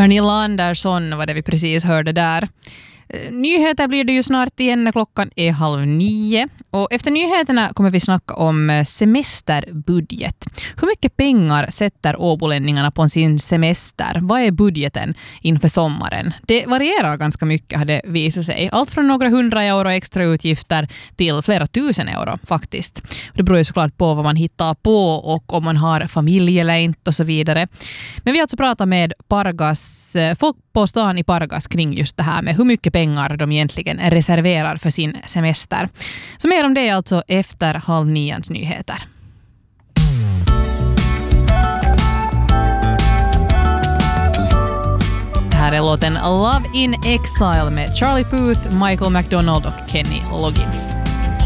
Pernilla Andersson var det vi precis hörde där. Nyheter blir det ju snart igen när klockan är 8:30. Och efter nyheterna kommer vi snacka om semesterbudget. Hur mycket pengar sätter åbolänningarna på sin semester? Vad är budgeten inför sommaren? Det varierar ganska mycket, har det visat sig. Allt från några 100 euro extra utgifter till flera tusen euro faktiskt. Det beror ju såklart på vad man hittar på och om man har familj eller inte och så vidare. Men vi har alltså pratat med folk på stan i Pargas kring just det här med hur mycket pengar de egentligen reserverar för sin semester. Så mer om det är alltså efter 8:30 nyheter. Det här är låten Love in Exile med Charlie Puth, Michael McDonald och Kenny Loggins.